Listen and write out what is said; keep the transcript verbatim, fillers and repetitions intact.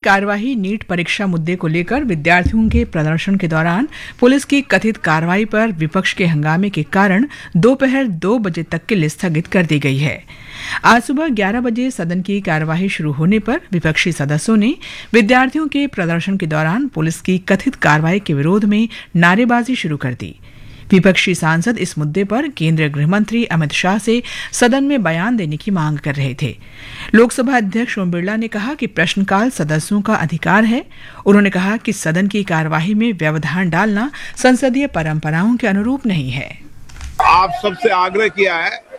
कार्यवाही नीट परीक्षा मुद्दे को लेकर विद्यार्थियों के प्रदर्शन के दौरान पुलिस की कथित कार्रवाई पर विपक्ष के हंगामे के कारण दोपहर दो बजे तक के लिए स्थगित कर दी गई है। आज सुबह ग्यारह बजे सदन की कार्यवाही शुरू होने पर विपक्षी सदस्यों ने विद्यार्थियों के प्रदर्शन के दौरान पुलिस की कथित कार्रवाई के विरोध में नारेबाजी शुरू कर दी। विपक्षी सांसद इस मुद्दे पर केंद्रीय गृह मंत्री अमित शाह से सदन में बयान देने की मांग कर रहे थे। लोकसभा अध्यक्ष ओम बिरला ने कहा कि प्रश्नकाल सदस्यों का अधिकार है। उन्होंने कहा कि सदन की कार्यवाही में व्यवधान डालना संसदीय परंपराओं के अनुरूप नहीं है। आप सबसे आग्रह किया है